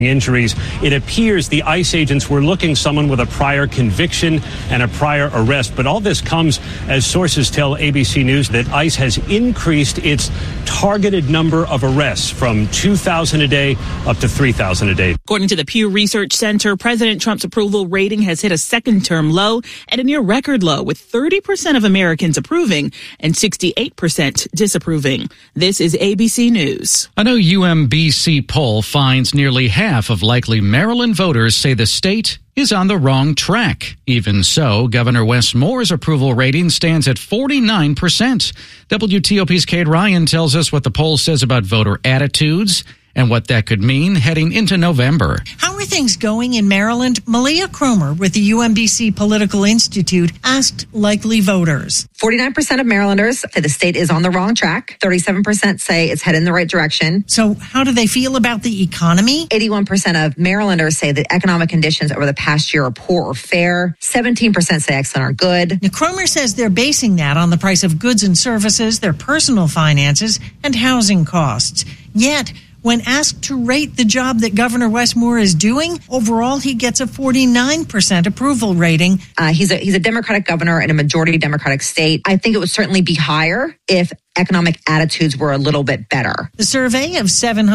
injuries. It appears the ICE agents were looking someone with a prior conviction and a prior arrest. But all this comes as sources tell ABC News that ICE has increased its targeted number of arrests from 2,000 a day up to 3,000 a day. According to the Pew Research Center, President Trump's approval rating has hit a second-term low at a near record low, with 30% of Americans approving and 68% disapproving. This is ABC News. A new UMBC poll finds nearly half of likely Maryland voters say the state is on the wrong track. Even so, Governor Wes Moore's approval rating stands at 49%. WTOP's Kate Ryan tells us what the poll says about voter attitudes and what that could mean heading into November. How are things going in Maryland? Malia Cromer with the UMBC Political Institute asked likely voters. 49% of Marylanders say the state is on the wrong track. 37% say it's headed in the right direction. So how do they feel about the economy? 81% of Marylanders say that economic conditions over the past year are poor or fair. 17% say excellent or good. Now, Cromer says they're basing that on the price of goods and services, their personal finances, and housing costs. Yet, when asked to rate the job that Governor Wes Moore is doing, overall he gets a 49% approval rating. He's a Democratic governor in a majority Democratic state. I think it would certainly be higher if economic attitudes were a little bit better. The survey of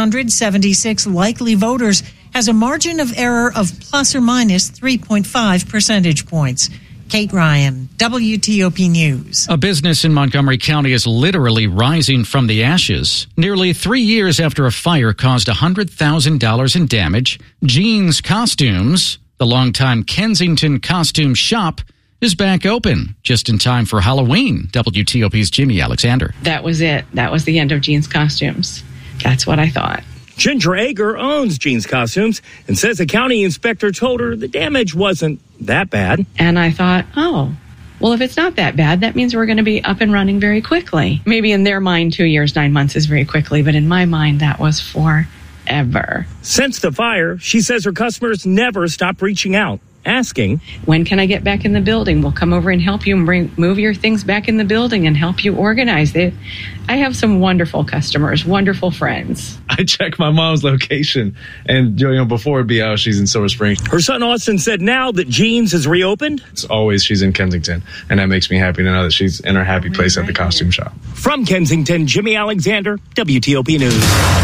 776 likely voters has a margin of error of plus or minus 3.5 percentage points. Kate Ryan, WTOP News. A business in Montgomery County is literally rising from the ashes. Nearly 3 years after a fire caused $100,000 in damage, Jeans Costumes, the longtime Kensington costume shop, is back open just in time for Halloween. WTOP's Jimmy Alexander. That was it. That was the end of Jeans Costumes. That's what I thought. Ginger Ager owns Jeans Costumes and says a county inspector told her the damage wasn't that bad. And I thought, oh, well, if it's not that bad, that means we're going to be up and running very quickly. Maybe in their mind, 2 years, 9 months is very quickly, but in my mind, that was forever. Since the fire, she says her customers never stop reaching out, asking, when can I get back in the building? We'll come over and help you and move your things back in the building and help you organize it. I have some wonderful customers, wonderful friends. I check my mom's location, and before it'd be, oh, she's in Silver Spring. Her son Austin said now that Jeans is reopened, it's always she's in Kensington, and that makes me happy to know that she's in her happy place at the costume shop. From Kensington, Jimmy Alexander, WTOP News.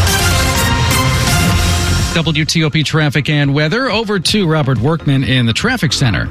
WTOP traffic and weather. Over to Robert Workman in the traffic center.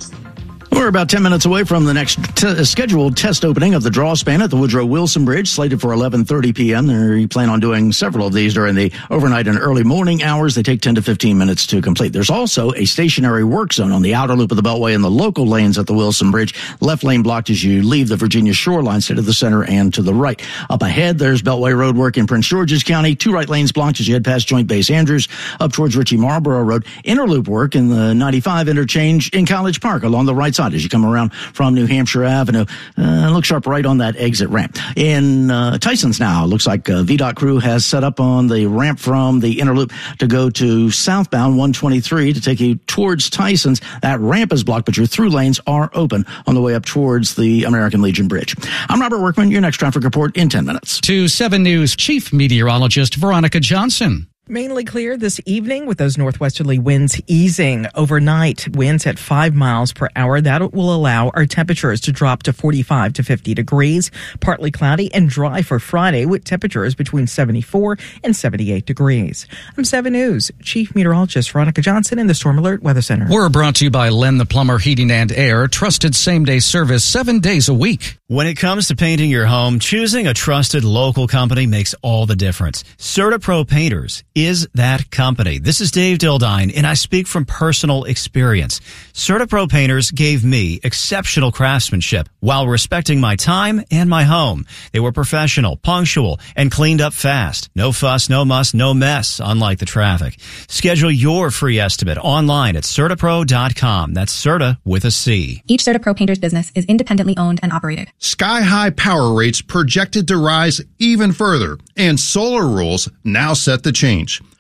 We're about 10 minutes away from the next scheduled test opening of the draw span at the Woodrow Wilson Bridge, slated for 11:30 p.m. They plan on doing several of these during the overnight and early morning hours. They take 10 to 15 minutes to complete. There's also a stationary work zone on the outer loop of the Beltway and the local lanes at the Wilson Bridge. Left lane blocked as you leave the Virginia shoreline, side of the center and to the right. Up ahead, there's Beltway Road work in Prince George's County. 2 right lanes blocked as you head past Joint Base Andrews. Up towards Ritchie Marlboro Road. Interloop work in the 95 interchange in College Park along the right side as you come around from New Hampshire Avenue. Look sharp right on that exit ramp. In Tysons now, looks like VDOT crew has set up on the ramp from the Interloop to go to southbound 123 to take you towards Tysons. That ramp is blocked, but your through lanes are open on the way up towards the American Legion Bridge. I'm Robert Workman, your next traffic report in 10 minutes. To 7 News Chief Meteorologist Veronica Johnson. Mainly clear this evening with those northwesterly winds easing overnight. Winds at 5 miles per hour. That will allow our temperatures to drop to 45 to 50 degrees. Partly cloudy and dry for Friday with temperatures between 74 and 78 degrees. I'm 7 News Chief Meteorologist Veronica Johnson in the Storm Alert Weather Center. We're brought to you by Len the Plumber Heating and Air. Trusted same-day service 7 days a week. When it comes to painting your home, choosing a trusted local company makes all the difference. CertaPro Painters is that company. This is Dave Dildine, and I speak from personal experience. CertaPro Painters gave me exceptional craftsmanship while respecting my time and my home. They were professional, punctual, and cleaned up fast. No fuss, no muss, no mess, unlike the traffic. Schedule your free estimate online at CertaPro.com. That's Certa with a C. Each CertaPro Painters business is independently owned and operated. Sky-high power rates projected to rise even further, and solar rules now set the change.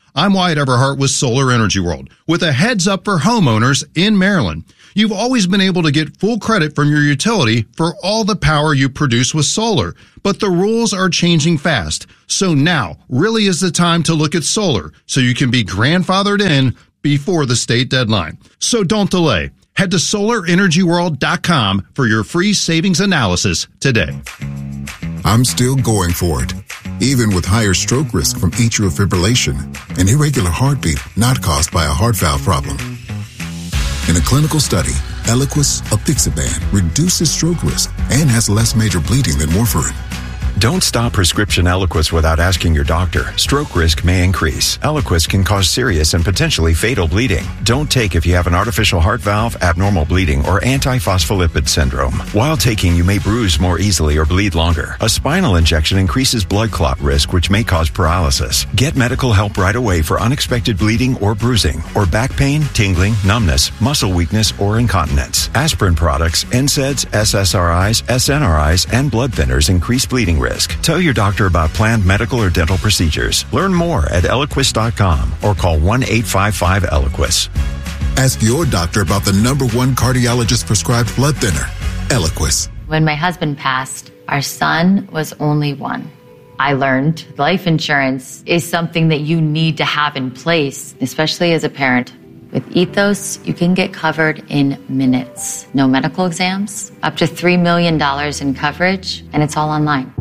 I'm Wyatt Everhart with Solar Energy World, with a heads up for homeowners in Maryland. You've always been able to get full credit from your utility for all the power you produce with solar, but the rules are changing fast. So now really is the time to look at solar so you can be grandfathered in before the state deadline. So don't delay. Head to solarenergyworld.com for your free savings analysis today. I'm still going for it, even with higher stroke risk from atrial fibrillation, an irregular heartbeat not caused by a heart valve problem. In a clinical study, Eliquis apixaban reduces stroke risk and has less major bleeding than warfarin. Don't stop prescription Eliquis without asking your doctor. Stroke risk may increase. Eliquis can cause serious and potentially fatal bleeding. Don't take if you have an artificial heart valve, abnormal bleeding, or antiphospholipid syndrome. While taking, you may bruise more easily or bleed longer. A spinal injection increases blood clot risk, which may cause paralysis. Get medical help right away for unexpected bleeding or bruising, or back pain, tingling, numbness, muscle weakness, or incontinence. Aspirin products, NSAIDs, SSRIs, SNRIs, and blood thinners increase bleeding risk. Tell your doctor about planned medical or dental procedures. Learn more at Eliquis.com or call 1-855-ELIQUIS. Ask your doctor about the #1 cardiologist prescribed blood thinner, Eliquis. When my husband passed, our son was only 1. I learned life insurance is something that you need to have in place, especially as a parent. With Ethos, you can get covered in minutes. No medical exams, up to $3 million in coverage, and it's all online.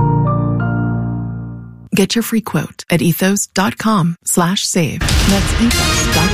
Get your free quote at ethos.com/save. That's ethos.com.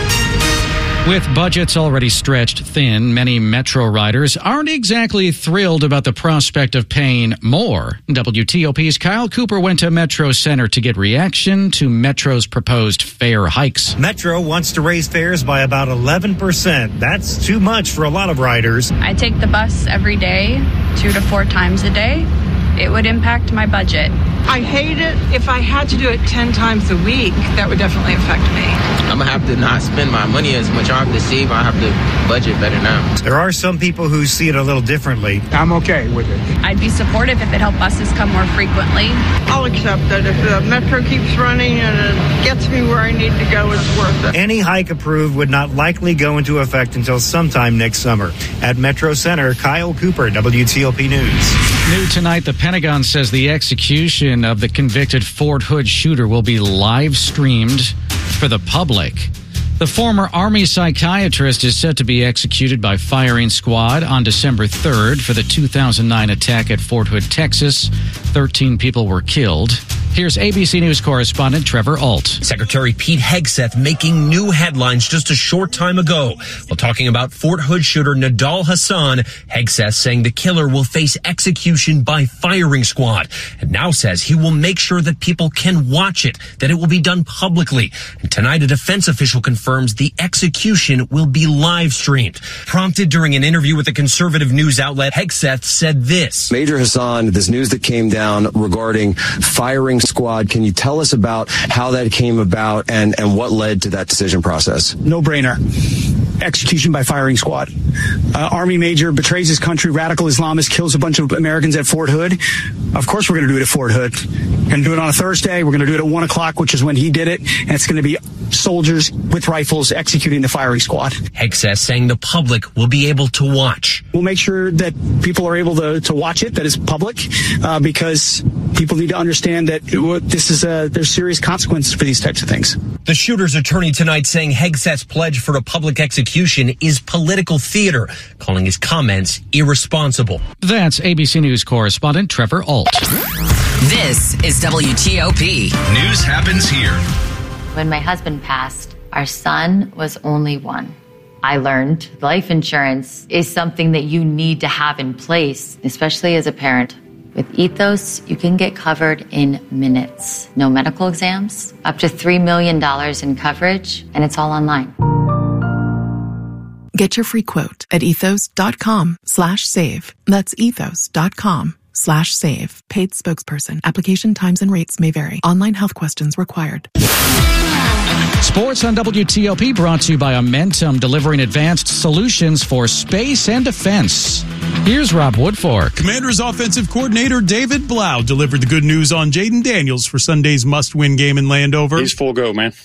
With budgets already stretched thin, many Metro riders aren't exactly thrilled about the prospect of paying more. WTOP's Kyle Cooper went to Metro Center to get reaction to Metro's proposed fare hikes. Metro wants to raise fares by about 11%. That's too much for a lot of riders. I take the bus every day, 2 to 4 times a day. It would impact my budget. I hate it. If I had to do it 10 times a week, that would definitely affect me. I'm going to have to not spend my money as much. I have to save. I have to budget better now. There are some people who see it a little differently. I'm okay with it. I'd be supportive if it helped buses come more frequently. I'll accept that. If the Metro keeps running and it gets me where I need to go, it's worth it. Any hike approved would not likely go into effect until sometime next summer. At Metro Center, Kyle Cooper, WTOP News. New tonight, the Pentagon says the execution of the convicted Fort Hood shooter will be live streamed for the public. The former Army psychiatrist is set to be executed by firing squad on December 3rd for the 2009 attack at Fort Hood, Texas. 13 people were killed. Here's ABC News correspondent Trevor Ault. Secretary Pete Hegseth making new headlines just a short time ago while talking about Fort Hood shooter Nidal Hasan. Hegseth saying the killer will face execution by firing squad, and now says he will make sure that people can watch it, that it will be done publicly. And tonight, a defense official confirms the execution will be live streamed. Prompted during an interview with a conservative news outlet, Hegseth said this. Major Hasan, this news that came down regarding firing squad, can you tell us about how that came about and what led to that decision process? No brainer. Execution by firing squad. Army major betrays his country, radical Islamist, kills a bunch of Americans at Fort Hood. Of course we're going to do it at Fort Hood. We're going to do it on a Thursday. We're going to do it at 1 o'clock, which is when he did it. And it's going to be soldiers with rifles executing the firing squad. Hegseth saying the public will be able to watch. We'll make sure that people are able to watch it, that it's public, because people need to understand that this is there's serious consequences for these types of things. The shooter's attorney tonight saying Hegseth's pledge for a public execution is political theater, calling his comments irresponsible. That's ABC News correspondent Trevor Ault. This is WTOP. News happens here. When my husband passed, our son was only 1. I learned life insurance is something that you need to have in place, especially as a parent. With Ethos, you can get covered in minutes. No medical exams, up to $3 million in coverage, and it's all online. Get your free quote at ethos.com/save. That's ethos.com/save. Paid spokesperson. Application times and rates may vary. Online health questions required. Sports on WTOP brought to you by Amentum, delivering advanced solutions for space and defense. Here's Rob Woodfork. Commanders offensive coordinator David Blau delivered the good news on Jaden Daniels for Sunday's must-win game in Landover. He's full go, man.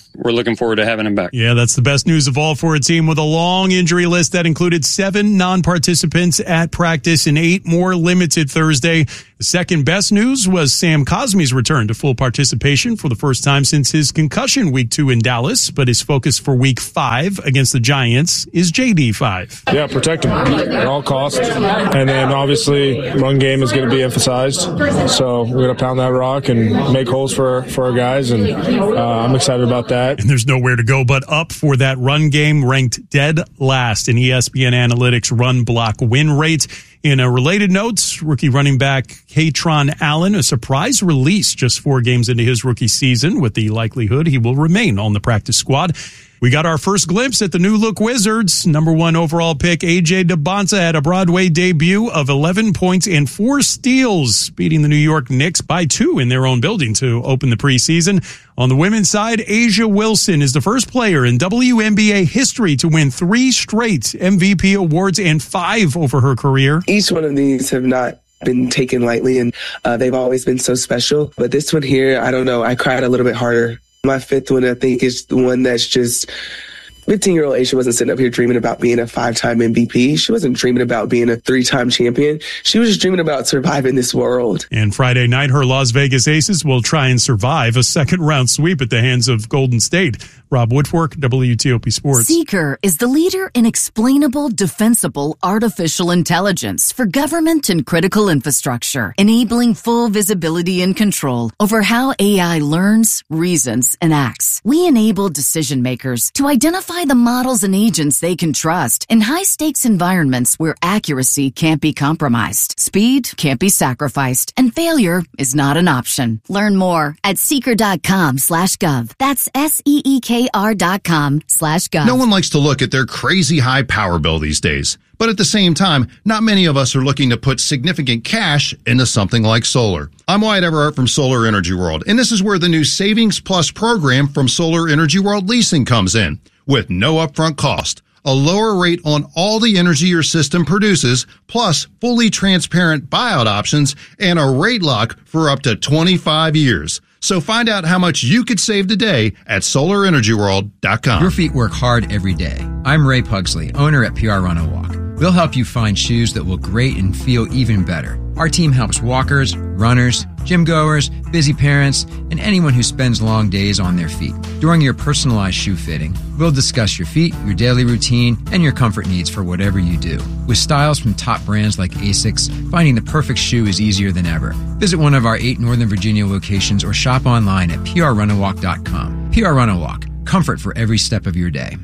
we're looking forward to having him back. Yeah, that's the best news of all for a team with a long injury list that included 7 non-participants at practice and 8 more limited Thursday. The second best news was Sam Cosmi's return to full participation for the first time since his concussion week 2 in Dallas, but his focus for week 5 against the Giants is JD5. Yeah, protect him at all costs. And then obviously run game is going to be emphasized. So we're going to pound that rock and make holes for our guys. And I'm excited about that. And there's nowhere to go but up for that run game, ranked dead last in ESPN Analytics run block win rate. In a related note, rookie running back Katron Allen, a surprise release just 4 games into his rookie season with the likelihood he will remain on the practice squad. We got our first glimpse at the new look Wizards. Number 1 overall pick A.J. Debonta had a Broadway debut of 11 points and 4 steals, beating the New York Knicks by 2 in their own building to open the preseason. On the women's side, Asia Wilson is the first player in WNBA history to win 3 straight MVP awards and 5 over her career. Each one of these have not been taken lightly, and they've always been so special. But this one here, I don't know, I cried a little bit harder. My 5th one, I think, is the one that's just 15-year-old Aisha wasn't sitting up here dreaming about being a 5-time MVP. She wasn't dreaming about being a 3-time champion. She was just dreaming about surviving this world. And Friday night, her Las Vegas Aces will try and survive a second-round sweep at the hands of Golden State. Rob Woodfork, WTOP Sports. Seeker is the leader in explainable, defensible artificial intelligence for government and critical infrastructure, enabling full visibility and control over how AI learns, reasons, and acts. We enable decision makers to identify the models and agents they can trust in high-stakes environments where accuracy can't be compromised, speed can't be sacrificed, and failure is not an option. Learn more at seeker.com/gov. That's SEEKR.com/gov. No one likes to look at their crazy high power bill these days. But at the same time, not many of us are looking to put significant cash into something like solar. I'm Wyatt Everhart from Solar Energy World, and this is where the new Savings Plus program from Solar Energy World Leasing comes in. With no upfront cost, a lower rate on all the energy your system produces, plus fully transparent buyout options, and a rate lock for up to 25 years. So find out how much you could save today at solarenergyworld.com. Your feet work hard every day. I'm Ray Pugsley, owner at PR Run a Walk. We'll help you find shoes that look great and feel even better. Our team helps walkers, runners, gym goers, busy parents, and anyone who spends long days on their feet. During your personalized shoe fitting, we'll discuss your feet, your daily routine, and your comfort needs for whatever you do. With styles from top brands like ASICS, finding the perfect shoe is easier than ever. Visit one of our 8 Northern Virginia locations or shop online at prrunawalk.com. PR Run a Walk. Comfort for every step of your day.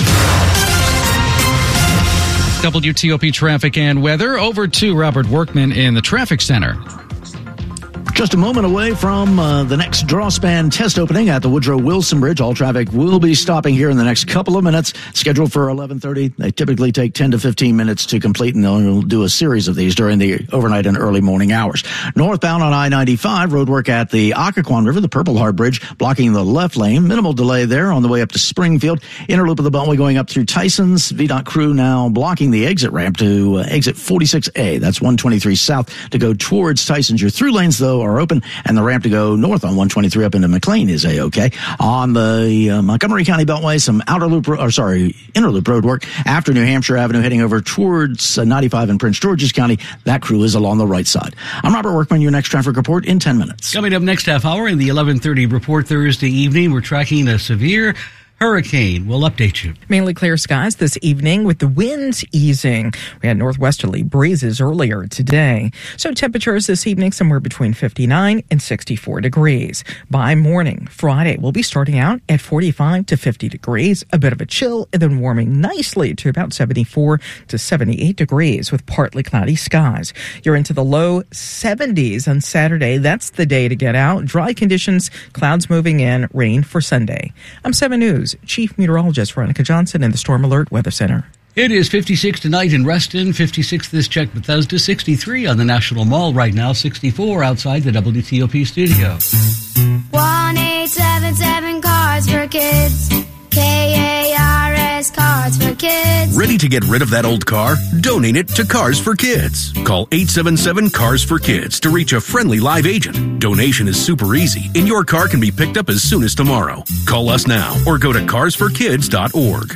WTOP traffic and weather. Over to Robert Workman in the traffic center. Just a moment away from the next Drawspan test opening at the Woodrow Wilson Bridge. All traffic will be stopping here in the next couple of minutes. Scheduled for 11:30. They typically take 10 to 15 minutes to complete, and they'll do a series of these during the overnight and early morning hours. Northbound on I-95, roadwork at the Occoquan River, the Purple Heart Bridge, blocking the left lane. Minimal delay there on the way up to Springfield. Inner loop of the Beltway going up through Tyson's. VDOT crew now blocking the exit ramp to exit 46A. That's 123 south to go towards Tyson's. Your through lanes, though, are open, and the ramp to go north on 123 up into McLean is A-OK. On the Montgomery County Beltway, some inner loop road work after New Hampshire Avenue heading over towards 95 in Prince George's County. That crew is along the right side. I'm Robert Workman, your next traffic report in 10 minutes. Coming up next half hour in the 11:30 report Thursday evening, we're tracking a severe hurricane. We'll update you. Mainly clear skies this evening with the winds easing. We had northwesterly breezes earlier today. So temperatures this evening somewhere between 59 and 64 degrees. By morning, Friday, we'll be starting out at 45 to 50 degrees, a bit of a chill, and then warming nicely to about 74 to 78 degrees with partly cloudy skies. You're into the low 70s on Saturday. That's the day to get out. Dry conditions, clouds moving in, rain for Sunday. I'm 7 News Chief Meteorologist Veronica Johnson in the Storm Alert Weather Center. It is 56 tonight in Reston, 56 this check Bethesda, 63 on the National Mall right now, 64 outside the WTOP studio. 1-877 Cards for Kids. KARS Cards for Kids. Ready to get rid of that old car? Donate it to Cars for Kids. Call 877-CARS for Kids to reach a friendly live agent. Donation is super easy, and your car can be picked up as soon as tomorrow. Call us now or go to carsforkids.org.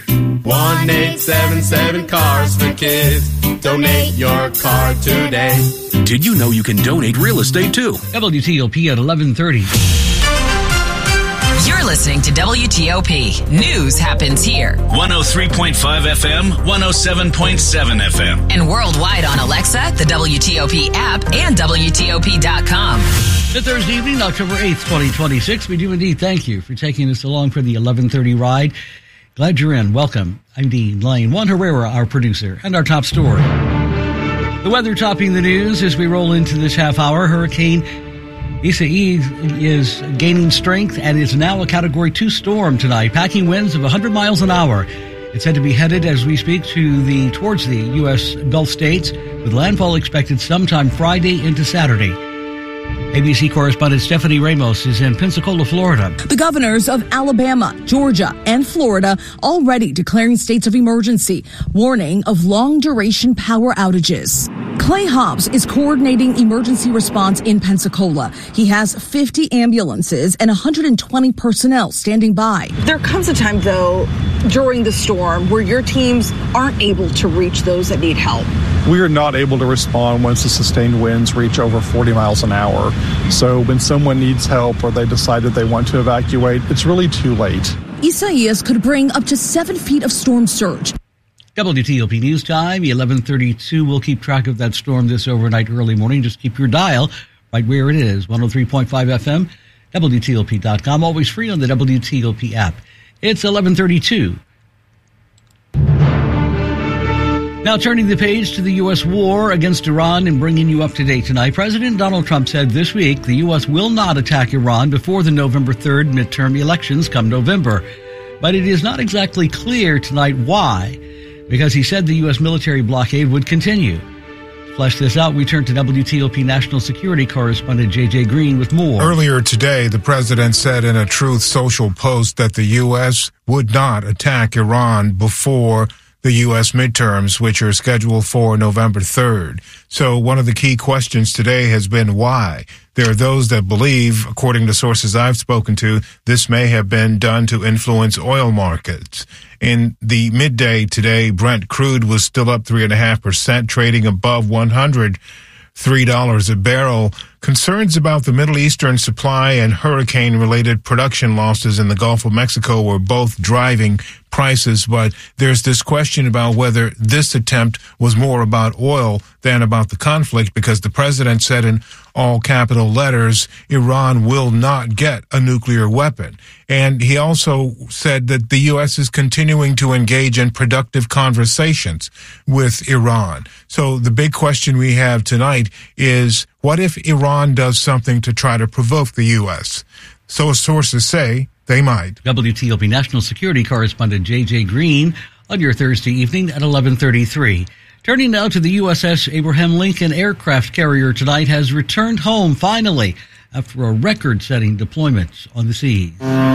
1-877-CARS for Kids. Donate your car today. Did you know you can donate real estate too? WTOP at 11:30. You're listening to WTOP. News happens here. 103.5 FM, 107.7 FM. And worldwide on Alexa, the WTOP app, and WTOP.com. The Thursday evening, October 8th, 2026. We do indeed thank you for taking us along for the 11:30 ride. Glad you're in. Welcome. I'm Dean Lane. Juan Herrera, our producer, and our top story. The weather topping the news as we roll into this half hour. Hurricane Isaias is gaining strength and is now a Category 2 storm tonight, packing winds of 100 miles an hour. It's said to be headed as we speak towards the U.S. Gulf states, with landfall expected sometime Friday into Saturday. ABC correspondent Stephanie Ramos is in Pensacola, Florida. The governors of Alabama, Georgia, and Florida already declaring states of emergency, warning of long-duration power outages. Clay Hobbs is coordinating emergency response in Pensacola. He has 50 ambulances and 120 personnel standing by. There comes a time, though, during the storm where your teams aren't able to reach those that need help. We are not able to respond once the sustained winds reach over 40 miles an hour. So when someone needs help or they decided they want to evacuate, it's really too late. Isaias could bring up to 7 feet of storm surge. WTOP News Time, 11:32. We'll keep track of that storm this overnight early morning. Just keep your dial right where it is, 103.5 FM, WTOP.com, always free on the WTOP app. It's 11:32. Now turning the page to the U.S. war against Iran and bringing you up to date tonight. President Donald Trump said this week the U.S. will not attack Iran before the November 3rd midterm elections come November. But it is not exactly clear tonight why, because he said the U.S. military blockade would continue. To flesh this out, we turn to WTOP national security correspondent J.J. Green with more. Earlier today, the president said in a Truth Social post that the U.S. would not attack Iran before the U.S. midterms, which are scheduled for November 3rd. So one of the key questions today has been why. There are those that believe, according to sources I've spoken to, this may have been done to influence oil markets. In the midday today, Brent crude was still up 3.5%, trading above $103 a barrel. Concerns about the Middle Eastern supply and hurricane-related production losses in the Gulf of Mexico were both driving prices, but there's this question about whether this attempt was more about oil than about the conflict, because the president said in all capital letters, Iran will not get a nuclear weapon. And he also said that the U.S. is continuing to engage in productive conversations with Iran. So the big question we have tonight is, what if Iran does something to try to provoke the U.S.? So sources say they might. WTOP national security correspondent J.J. Green on your Thursday evening at 11:33. Turning now to the USS Abraham Lincoln aircraft carrier tonight has returned home finally after a record-setting deployment on the seas.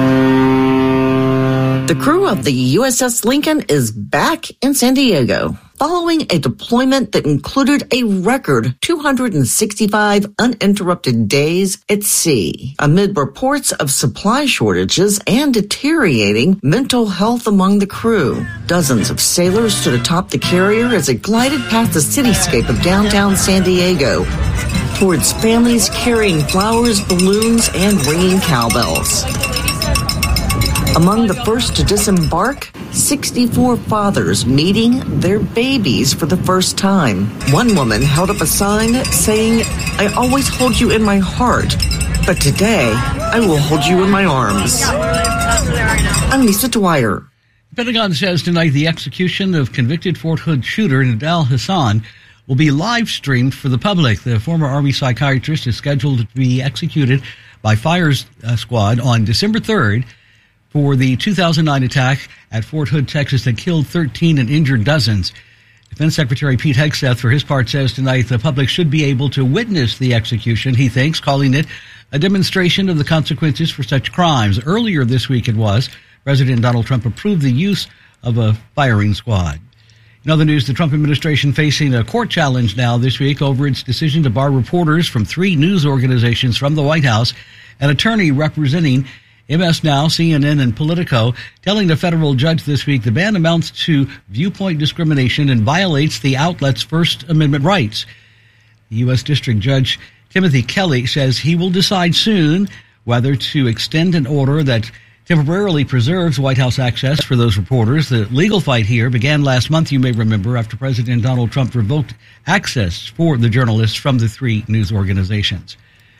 The crew of the USS Lincoln is back in San Diego following a deployment that included a record 265 uninterrupted days at sea, amid reports of supply shortages and deteriorating mental health among the crew. Dozens of sailors stood atop the carrier as it glided past the cityscape of downtown San Diego towards families carrying flowers, balloons, and ringing cowbells. Among the first to disembark, 64 fathers meeting their babies for the first time. One woman held up a sign saying, "I always hold you in my heart, but today I will hold you in my arms." I'm Lisa Dwyer. The Pentagon says tonight the execution of convicted Fort Hood shooter Nidal Hasan will be live streamed for the public. The former Army psychiatrist is scheduled to be executed by Fire Squad on December 3rd. For the 2009 attack at Fort Hood, Texas, that killed 13 and injured dozens. Defense Secretary Pete Hegseth, for his part, says tonight the public should be able to witness the execution, he thinks, calling it a demonstration of the consequences for such crimes. Earlier this week it was, President Donald Trump approved the use of a firing squad. In other news, the Trump administration facing a court challenge now this week over its decision to bar reporters from 3 news organizations from the White House. An attorney representing MS Now, CNN, and Politico telling the federal judge this week the ban amounts to viewpoint discrimination and violates the outlet's First Amendment rights. The U.S. District Judge Timothy Kelly says he will decide soon whether to extend an order that temporarily preserves White House access for those reporters. The legal fight here began last month, you may remember, after President Donald Trump revoked access for the journalists from the 3 news organizations.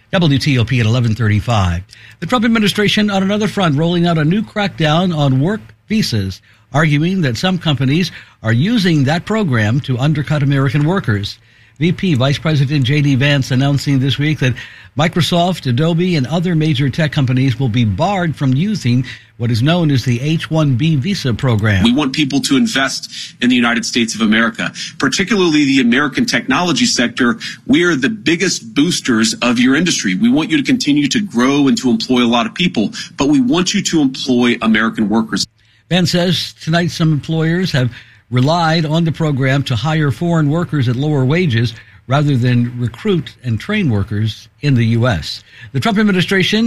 WTOP at 11:35. The Trump administration on another front rolling out a new crackdown on work visas, arguing that some companies are using that program to undercut American workers. VP Vice President J.D. Vance announcing this week that Microsoft, Adobe, and other major tech companies will be barred from using what is known as the H-1B visa program. We want people to invest in the United States of America, particularly the American technology sector. We are the biggest boosters of your industry. We want you to continue to grow and to employ a lot of people, but we want you to employ American workers. Vance says tonight some employers have relied on the program to hire foreign workers at lower wages rather than recruit and train workers in the U.S. The Trump administration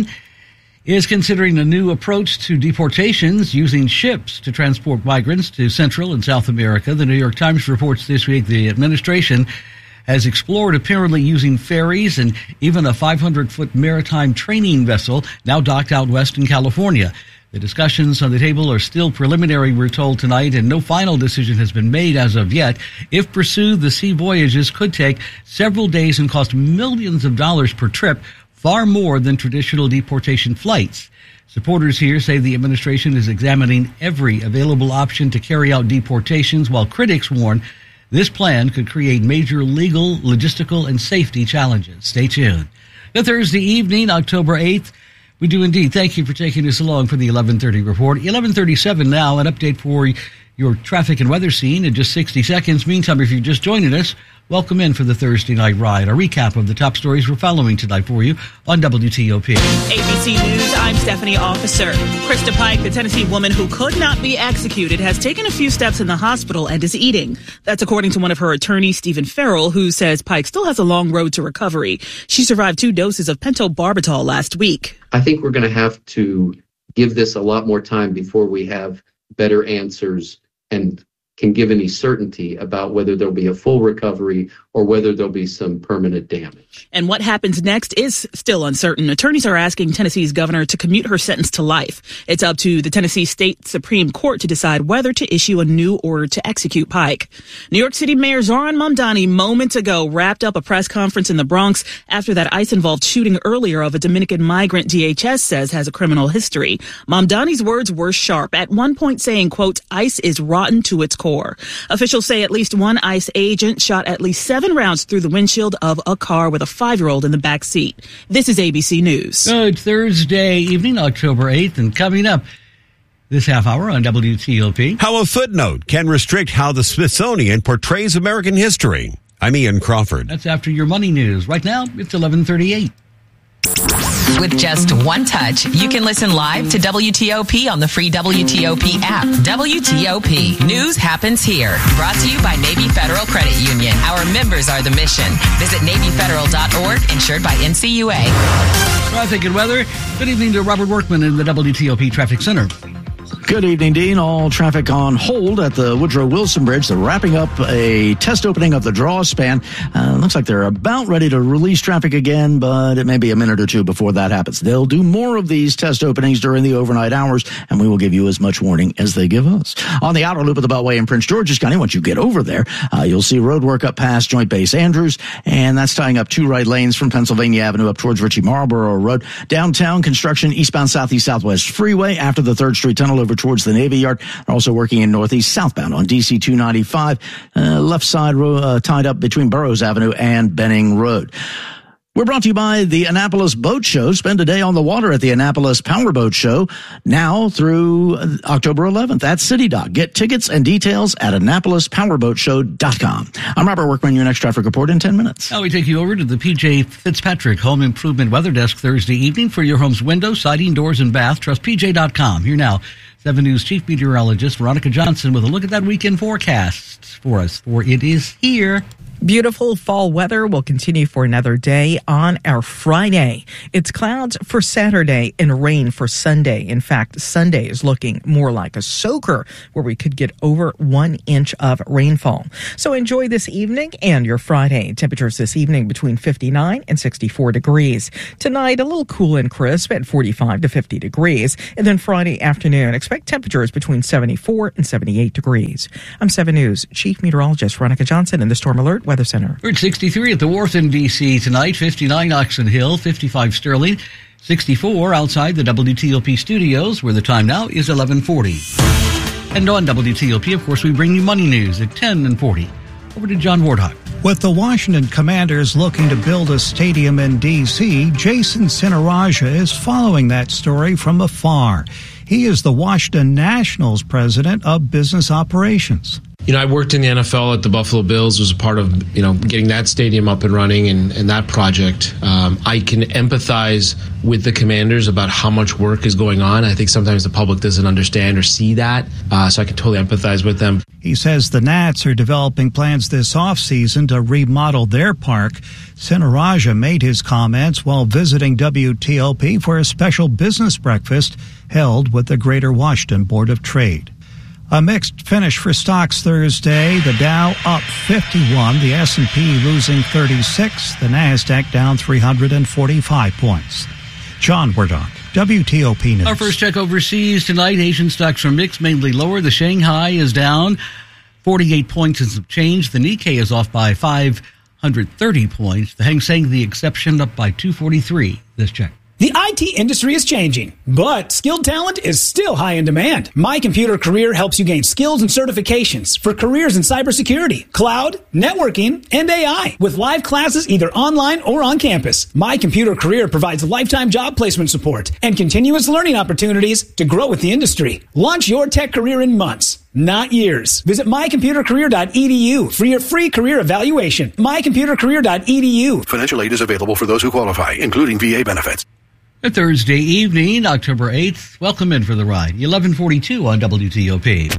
is considering a new approach to deportations using ships to transport migrants to Central and South America. The New York Times reports this week the administration has explored apparently using ferries and even a 500-foot maritime training vessel now docked out west in California. The discussions on the table are still preliminary, we're told tonight, and no final decision has been made as of yet. If pursued, the sea voyages could take several days and cost millions of dollars per trip, far more than traditional deportation flights. Supporters here say the administration is examining every available option to carry out deportations, while critics warn this plan could create major legal, logistical, and safety challenges. Stay tuned. The Thursday evening, October 8th, we do indeed thank you for taking us along for the 11:30 report. 11:37 now, an update for your traffic and weather scene in just 60 seconds. Meantime, if you're just joining us, welcome in for the Thursday night ride. A recap of the top stories we're following tonight for you on WTOP. ABC News, I'm Stephanie Officer. Krista Pike, the Tennessee woman who could not be executed, has taken a few steps in the hospital and is eating. That's according to one of her attorneys, Stephen Farrell, who says Pike still has a long road to recovery. She survived 2 doses of pentobarbital last week. I think we're going to have to give this a lot more time before we have better answers and can give any certainty about whether there'll be a full recovery or whether there'll be some permanent damage. And what happens next is still uncertain. Attorneys are asking Tennessee's governor to commute her sentence to life. It's up to the Tennessee State Supreme Court to decide whether to issue a new order to execute Pike. New York City Mayor Zohran Mamdani moments ago wrapped up a press conference in the Bronx after that ICE-involved shooting earlier of a Dominican migrant DHS says has a criminal history. Mamdani's words were sharp, at one point saying, quote, ICE is rotten to its core. Officials say at least one ICE agent shot at least 7 rounds through the windshield of a car with a 5-year-old in the back seat. This is ABC News. Good Thursday evening, October 8th, and coming up this half hour on WTOP. How a footnote can restrict how the Smithsonian portrays American history. I'm Ian Crawford. That's after your money news. Right now, it's 11:38. With just one touch, you can listen live to WTOP on the free WTOP app. WTOP. News happens here. Brought to you by Navy Federal Credit Union. Our members are the mission. Visit NavyFederal.org, insured by NCUA. Traffic and weather. Good evening to Robert Workman in the WTOP Traffic Center. Good evening, Dean. All traffic on hold at the Woodrow Wilson Bridge. They're wrapping up a test opening of the draw span. Looks like they're about ready to release traffic again, but it may be a minute or two before that happens. They'll do more of these test openings during the overnight hours, and we will give you as much warning as they give us. On the outer loop of the Beltway in Prince George's County, once you get over there, you'll see road work up past Joint Base Andrews, and that's tying up 2 right lanes from Pennsylvania Avenue up towards Ritchie Marlboro Road. Downtown, construction eastbound Southeast Southwest Freeway after the 3rd Street Tunnel over towards the Navy Yard. They're also working in northeast southbound on DC 295, left side tied up between Burroughs Avenue and Benning Road. We're brought to you by the Annapolis Boat Show. Spend a day on the water at the Annapolis Powerboat Show now through October 11th at City Dock. Get tickets and details at AnnapolisPowerboatShow.com. I'm Robert Workman, your next traffic report in 10 minutes. Now we take you over to the P.J. Fitzpatrick Home Improvement Weather Desk Thursday evening for your home's windows, siding, doors, and bath. Trust PJ.com. Here now, 7 News Chief Meteorologist Veronica Johnson with a look at that weekend forecast for us, for it is here. Beautiful fall weather will continue for another day on our Friday. It's clouds for Saturday and rain for Sunday. In fact, Sunday is looking more like a soaker where we could get over 1 inch of rainfall. So enjoy this evening and your Friday. Temperatures this evening between 59 and 64 degrees. Tonight, a little cool and crisp at 45 to 50 degrees. And then Friday afternoon, expect temperatures between 74 and 78 degrees. I'm 7 News Chief Meteorologist Veronica Johnson in the Storm Alert Weather Center. We're at 63 at the Wharf in D.C. tonight, 59 Oxon Hill, 55 Sterling, 64 outside the WTOP studios, where the time now is 11:40. And on WTOP, of course, we bring you money news at 10 and 40. Over to John Wardhawk. With the Washington Commanders looking to build a stadium in D.C., Jason Sinaraja is following that story from afar. He is the Washington Nationals president of business operations. I worked in the NFL at the Buffalo Bills, was a part of, getting that stadium up and running and that project. I can empathize with the Commanders about how much work is going on. I think sometimes the public doesn't understand or see that, so I can totally empathize with them. He says the Nats are developing plans this offseason to remodel their park. Sinaraja made his comments while visiting WTOP for a special business breakfast held with the Greater Washington Board of Trade. A mixed finish for stocks Thursday. The Dow up 51, the S&P losing 36, the Nasdaq down 345 points. John Wardhawk, WTOP News. Our first check overseas tonight. Asian stocks are mixed, mainly lower. The Shanghai is down 48 points and some change. The Nikkei is off by 530 points. The Hang Seng, the exception, up by 243 this check. The IT industry is changing, but skilled talent is still high in demand. My Computer Career helps you gain skills and certifications for careers in cybersecurity, cloud, networking, and AI with live classes either online or on campus. My Computer Career provides lifetime job placement support and continuous learning opportunities to grow with the industry. Launch your tech career in months, not years. Visit mycomputercareer.edu for your free career evaluation. mycomputercareer.edu. Financial aid is available for those who qualify, including VA benefits. A Thursday evening, October 8th. Welcome in for the ride. 11:42 on WTOP.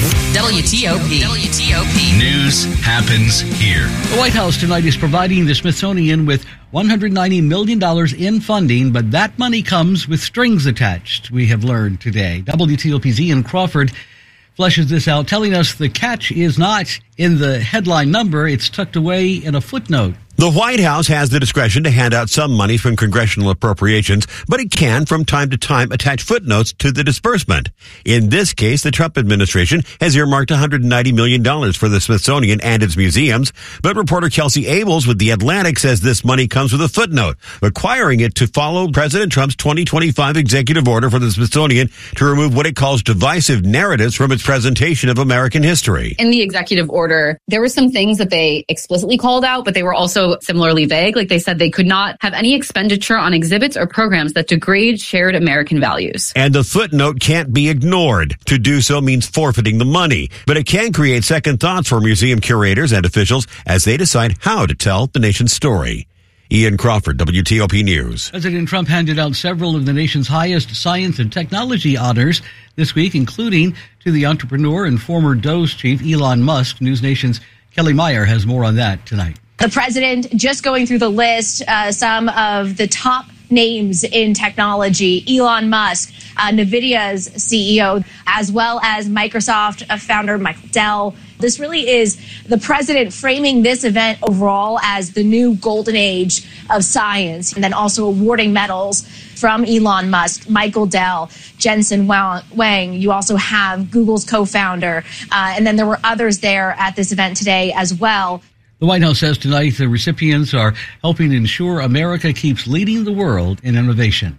WTOP. News happens here. The White House tonight is providing the Smithsonian with $190 million in funding, but that money comes with strings attached, we have learned today. WTOP's Ian Crawford fleshes this out, telling us the catch is not in the headline number, it's tucked away in a footnote. The White House has the discretion to hand out some money from congressional appropriations, but it can, from time to time, attach footnotes to the disbursement. In this case, the Trump administration has earmarked $190 million for the Smithsonian and its museums, but reporter Kelsey Abels with The Atlantic says this money comes with a footnote, requiring it to follow President Trump's 2025 executive order for the Smithsonian to remove what it calls divisive narratives from its presentation of American history. In the executive order, there were some things that they explicitly called out, but they were also similarly vague. Like they said they could not have any expenditure on exhibits or programs that degrade shared American values. And the footnote can't be ignored. To do so means forfeiting the money. But it can create second thoughts for museum curators and officials as they decide how to tell the nation's story. Ian Crawford, WTOP News. President Trump handed out several of the nation's highest science and technology honors this week, including to the entrepreneur and former DOGE chief Elon Musk. News Nation's Kelly Meyer has more on that tonight. The president just going through the list, some of the top names in technology: Elon Musk, NVIDIA's CEO, as well as Microsoft founder Michael Dell. This really is the president framing this event overall as the new golden age of science, and then also awarding medals from Elon Musk, Michael Dell, Jensen Huang. You also have Google's co-founder, and then there were others there at this event today as well. The White House says tonight the recipients are helping ensure America keeps leading the world in innovation.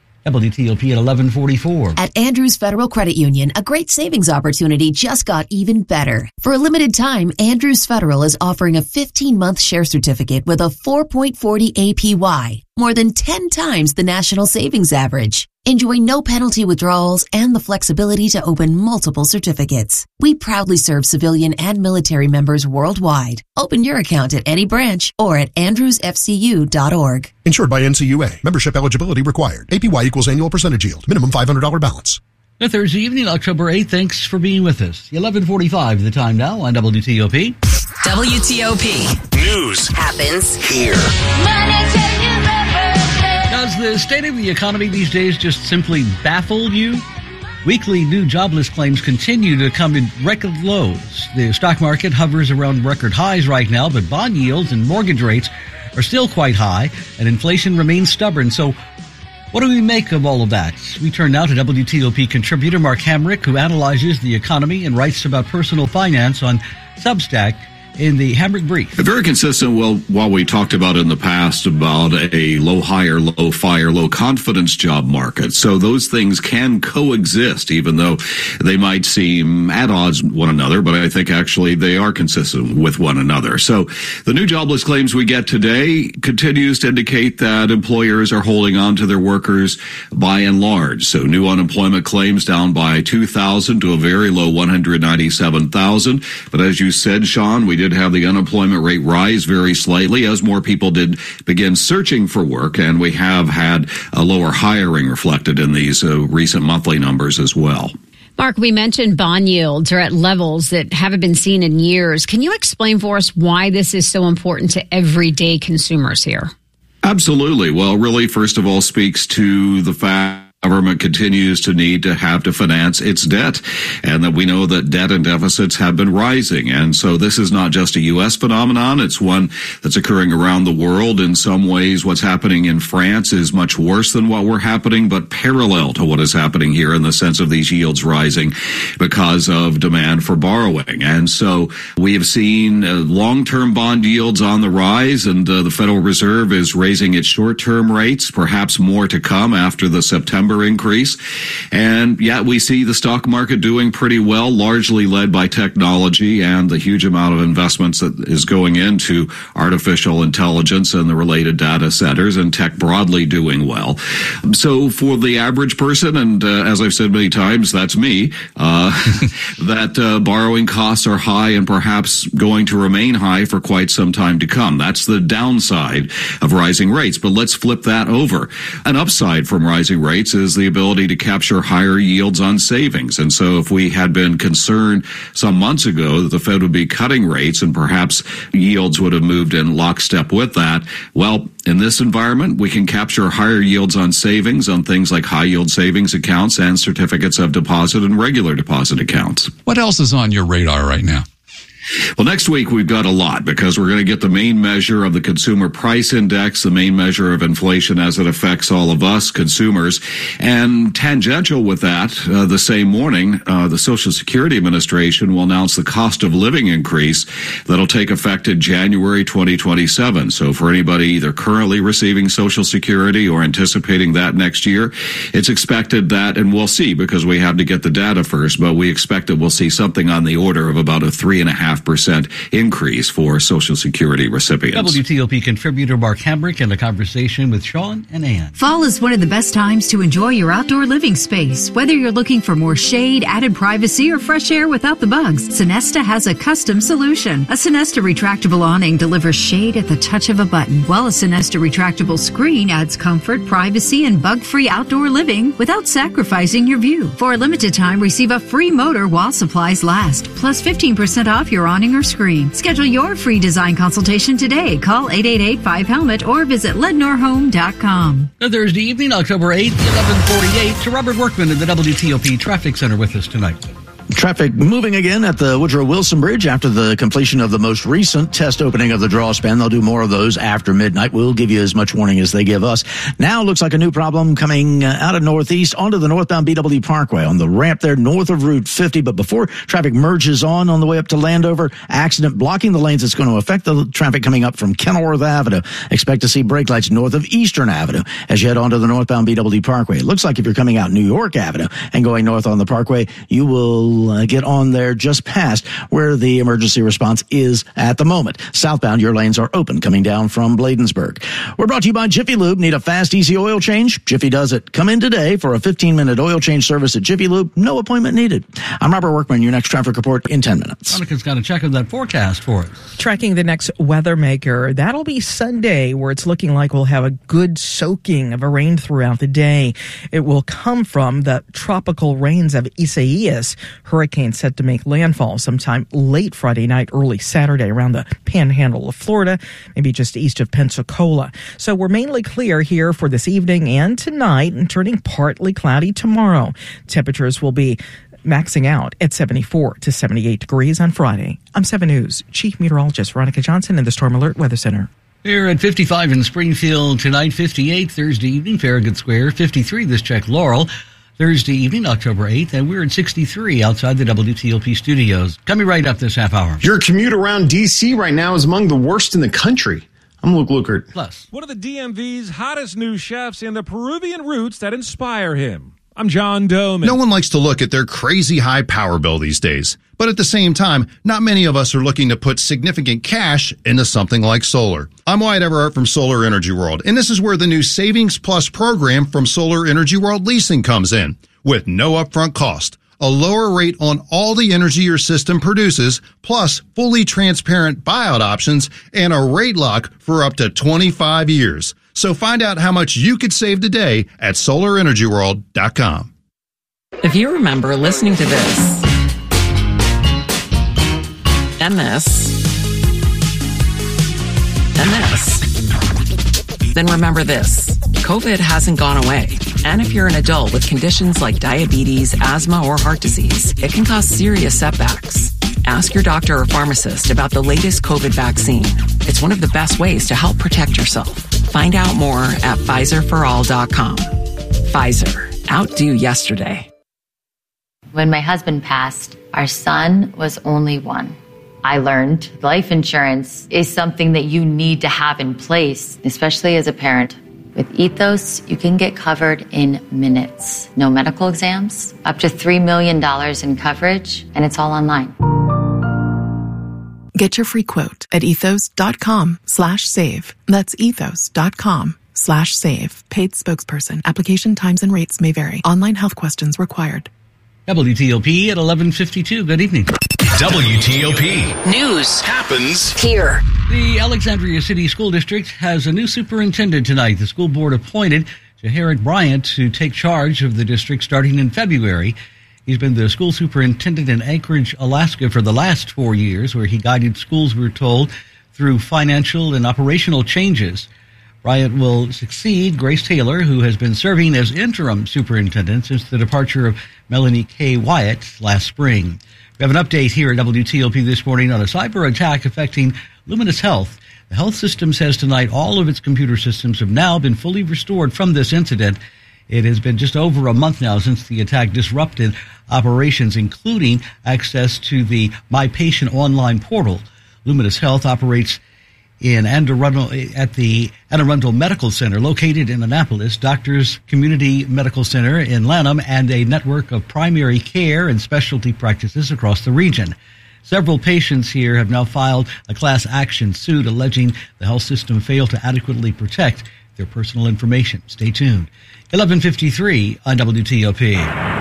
WTOP at 11:44. At Andrews Federal Credit Union, a great savings opportunity just got even better. For a limited time, Andrews Federal is offering a 15-month share certificate with a 4.40 APY, more than 10 times the national savings average. Enjoy no penalty withdrawals and the flexibility to open multiple certificates. We proudly serve civilian and military members worldwide. Open your account at any branch or at andrewsfcu.org. Insured by NCUA. Membership eligibility required. APY equals annual percentage yield. Minimum $500 balance. Thursday evening, October 8th. Thanks for being with us. 11:45 the time now on WTOP. WTOP. News happens here. Does the state of the economy these days just simply baffle you? Weekly new jobless claims continue to come in record lows. The stock market hovers around record highs right now, but bond yields and mortgage rates are still quite high, and inflation remains stubborn. So what do we make of all of that? We turn now to WTOP contributor Mark Hamrick, who analyzes the economy and writes about personal finance on Substack in the Hamrick Brief. Very consistent, while we talked about in the past about a low hire, low fire, low confidence job market. So those things can coexist, even though they might seem at odds with one another, but I think actually they are consistent with one another. So the new jobless claims we get today continues to indicate that employers are holding on to their workers by and large. So new unemployment claims down by 2,000 to a very low 197,000. But as you said, Sean, we did have the unemployment rate rise very slightly as more people did begin searching for work, and we have had a lower hiring reflected in these recent monthly numbers as well. Mark, we mentioned bond yields are at levels that haven't been seen in years. Can you explain for us why this is so important to everyday consumers here? Absolutely. Well, really, first of all, speaks to the fact government continues to need to have to finance its debt, and that we know that debt and deficits have been rising. And so this is not just a U.S. phenomenon. It's one that's occurring around the world. In some ways, what's happening in France is much worse than what we're happening, but parallel to what is happening here in the sense of these yields rising because of demand for borrowing. And so we have seen long-term bond yields on the rise, and the Federal Reserve is raising its short-term rates, perhaps more to come after the September increase. And yet we see the stock market doing pretty well, largely led by technology and the huge amount of investments that is going into artificial intelligence and the related data centers, and tech broadly doing well. So for the average person, and as I've said many times, that's me, that borrowing costs are high and perhaps going to remain high for quite some time to come. That's the downside of rising rates. But let's flip that over. An upside from rising rates is the ability to capture higher yields on savings. And so if we had been concerned some months ago that the Fed would be cutting rates and perhaps yields would have moved in lockstep with that, well, in this environment, we can capture higher yields on savings on things like high yield savings accounts and certificates of deposit and regular deposit accounts. What else is on your radar right now? Well, next week we've got a lot, because we're going to get the main measure of the Consumer Price Index, the main measure of inflation as it affects all of us consumers. And tangential with that, the same morning, the Social Security Administration will announce the cost of living increase that'll take effect in January 2027. So for anybody either currently receiving Social Security or anticipating that next year, it's expected that, and we'll see because we have to get the data first, but we expect that we'll see something on the order of about a 3.5% increase for Social Security recipients. WTOP contributor Mark Hamrick in a conversation with Sean and Ann. Fall is one of the best times to enjoy your outdoor living space. Whether you're looking for more shade, added privacy, or fresh air without the bugs, Sonesta has a custom solution. A Sonesta retractable awning delivers shade at the touch of a button, while a Sonesta retractable screen adds comfort, privacy, and bug-free outdoor living without sacrificing your view. For a limited time, receive a free motor while supplies last, plus 15% off your awning or screen. Schedule your free design consultation today. Call 888-5HELMET or visit lednorhome.com. Thursday evening, October 8th, 11:48. To Robert Workman in the WTOP Traffic Center with us tonight. Traffic moving again at the Woodrow Wilson Bridge after the completion of the most recent test opening of the draw span. They'll do more of those after midnight. We'll give you as much warning as they give us. Now looks like a new problem coming out of Northeast onto the northbound BW Parkway on the ramp there north of Route 50. But before traffic merges on the way up to Landover, accident blocking the lanes. It's going to affect the traffic coming up from Kenilworth Avenue. Expect to see brake lights north of Eastern Avenue as you head onto the northbound BW Parkway. It looks like if you're coming out New York Avenue and going north on the Parkway, you will you'll get on there just past where the emergency response is at the moment. Southbound, your lanes are open coming down from Bladensburg. We're brought to you by Jiffy Lube. Need a fast, easy oil change? Jiffy does it. Come in today for a 15-minute oil change service at Jiffy Lube. No appointment needed. I'm Robert Workman. Your next traffic report in 10 minutes. Monica's got a check of that forecast for us. Tracking the next weather maker. That'll be Sunday, where it's looking like we'll have a good soaking of a rain throughout the day. It will come from the tropical rains of Isaias. Hurricane set to make landfall sometime late Friday night, early Saturday around the panhandle of Florida, maybe just east of Pensacola. So we're mainly clear here for this evening and tonight, and turning partly cloudy tomorrow. Temperatures will be maxing out at 74 to 78 degrees on Friday. I'm 7 News Chief Meteorologist Veronica Johnson in the Storm Alert Weather Center. Here at 55 in Springfield tonight, 58 Thursday evening, Farragut Square, 53 this check Laurel, Thursday evening, October 8th, and we're at 63 outside the WTOP studios. Coming right up this half hour. Your commute around D.C. right now is among the worst in the country. I'm Luke Lukert. Plus, one of the DMV's hottest new chefs and the Peruvian roots that inspire him. I'm John Doman. No one likes to look at their crazy high power bill these days. But at the same time, not many of us are looking to put significant cash into something like solar. I'm Wyatt Everhart from Solar Energy World, and this is where the new Savings Plus program from Solar Energy World Leasing comes in. With no upfront cost, a lower rate on all the energy your system produces, plus fully transparent buyout options, and a rate lock for up to 25 years. So find out how much you could save today at solarenergyworld.com. If you remember listening to this, and this, and this, then remember this. COVID hasn't gone away. And if you're an adult with conditions like diabetes, asthma, or heart disease, it can cause serious setbacks. Ask your doctor or pharmacist about the latest COVID vaccine. It's one of the best ways to help protect yourself. Find out more at PfizerForAll.com. Pfizer. Outdo yesterday. When my husband passed, our son was only one. I learned life insurance is something that you need to have in place, especially as a parent. With Ethos, you can get covered in minutes. No medical exams, up to $3 million in coverage, and it's all online. Get your free quote at ethos.com/save. That's ethos.com/save. Paid spokesperson. Application times and rates may vary. Online health questions required. WTOP at 11:52. Good evening. WTOP. News happens here. The Alexandria City School District has a new superintendent tonight. The school board appointed Jaharik Bryant to take charge of the district starting in February. He's been the school superintendent in Anchorage, Alaska for the last 4 years, where he guided schools, we're told, through financial and operational changes. Bryant will succeed Grace Taylor, who has been serving as interim superintendent since the departure of Melanie K. Wyatt last spring. We have an update here at WTOP this morning on a cyber attack affecting Luminous Health. The health system says tonight all of its computer systems have now been fully restored from this incident. It has been just over a month now since the attack disrupted operations, including access to the My Patient online portal. Luminous Health operates in at the Anne Arundel Medical Center, located in Annapolis, Doctors Community Medical Center in Lanham, and a network of primary care and specialty practices across the region. Several patients here have now filed a class action suit alleging the health system failed to adequately protect their personal information. Stay tuned. 11:53 on WTOP.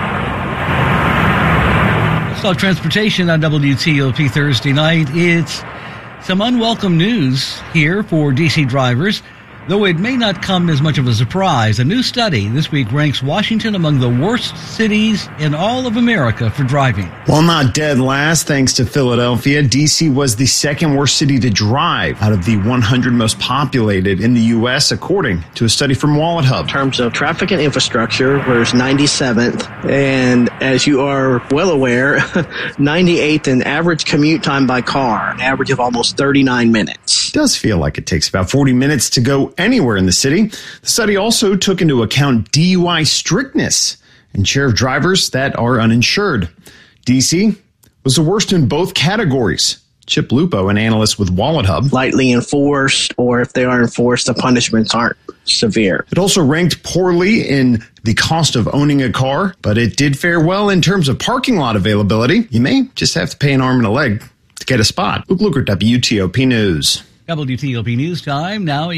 Let's talk transportation on WTOP Thursday night. It's some unwelcome news here for D.C. drivers, though it may not come as much of a surprise. A new study this week ranks Washington among the worst cities in all of America for driving. While not dead last, thanks to Philadelphia, D.C. was the second worst city to drive out of the 100 most populated in the U.S., according to a study from Wallet Hub. In terms of traffic and infrastructure, we're 97th, and as you are well aware, 98th in average commute time by car, an average of almost 39 minutes. It does feel like it takes about 40 minutes to go anywhere in the city. The study also took into account DUI strictness and share of drivers that are uninsured. D.C. was the worst in both categories. Chip Lupo, an analyst with Wallet Hub. Lightly enforced, or if they are enforced, the punishments aren't severe. It also ranked poorly in the cost of owning a car, but it did fare well in terms of parking lot availability. You may just have to pay an arm and a leg to get a spot. Luke Luker, WTOP News. WTOP News Time, now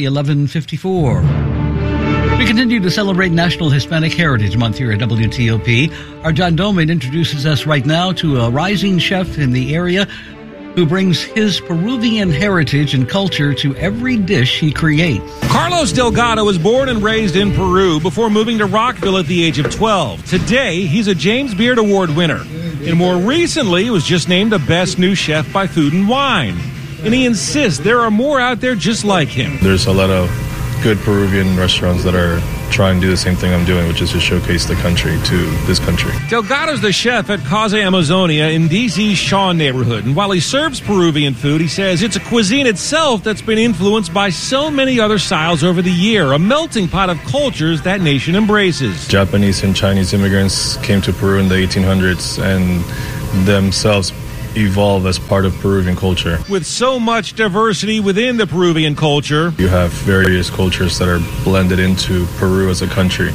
11:54. We continue to celebrate National Hispanic Heritage Month here at WTOP. Our John Domen introduces us right now to a rising chef in the area who brings his Peruvian heritage and culture to every dish he creates. Carlos Delgado was born and raised in Peru before moving to Rockville at the age of 12. Today, he's a James Beard Award winner. And more recently, he was just named the best new chef by Food and Wine. And he insists there are more out there just like him. There's a lot of good Peruvian restaurants that are trying to do the same thing I'm doing, which is to showcase the country to this country. Delgado's the chef at Casa Amazonia in DC's Shaw neighborhood. And while he serves Peruvian food, he says it's a cuisine itself that's been influenced by so many other styles over the year, a melting pot of cultures that nation embraces. Japanese and Chinese immigrants came to Peru in the 1800s and themselves evolve as part of Peruvian culture. With so much diversity within the Peruvian culture, you have various cultures that are blended into Peru as a country.